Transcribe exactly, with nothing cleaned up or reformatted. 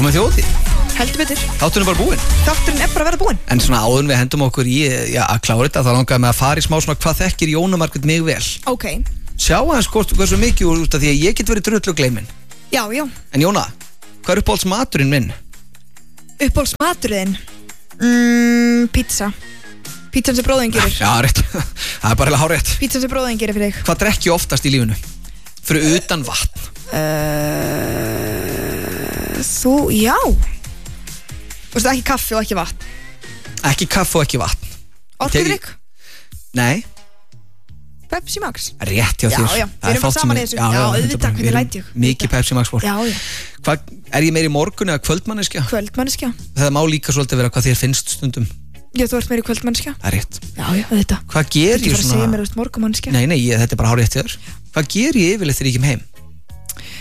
komið þjóðið. Heldur betur. Þátturinn er bara búinn. Þátturinn er bara að vera búinn. En svona áður við hendum okkur í já, að klára þetta, þá langaði mig að fara í smá svona hvað þekkir Jóna Margrét mig vel. Ok. Sjá aðeins hvort hversu mikið úr út af því að ég get verið drullu gleymin. Já, já. En Jóna, hvað er uppáhalds maturinn minn? Uppáhalds maturinn? Mm, pizza. Pizzan sem bróðin gerir. Já, rétt. Það er bara heila hárrétt. Pizzan sem bróðin gerir fyrir þig. Hvað drekki ég oftast í lífinu? Fyrir utan vatn. Uh, þú, já. Þú veist ekki kaffi og ekki vatn. Ekki kaffi og ekki vatn. Orkudrykk? Nei. Pepsi Max. Rétt hjá þér. Já, já, við erum bara saman í þessu. Já, auðvitað, hvernig læt ég. Mikið Pepsi Max fólk. Já, já. Hvað, er ég meiri morgun eða kvöldmanneskja? Kvöldmanneskja. Það má líka svolítið vera hvað þér finnst stundum. Já, þú ert meiri kvöldmanneskja. Það er rétt. Já, já, auðvitað. Hvað ger ég svona? Þú ert að segja mér, þú veist, morgunmanneskja. Nei, nei, ég, þetta er bara hárrétt hjá þér. Hvað ger ég yfirleitt þegar ég kem heim?